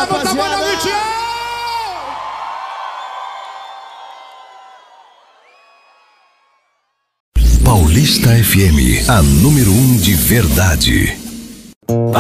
rapaziada. Paulista FM, a número 1 de verdade.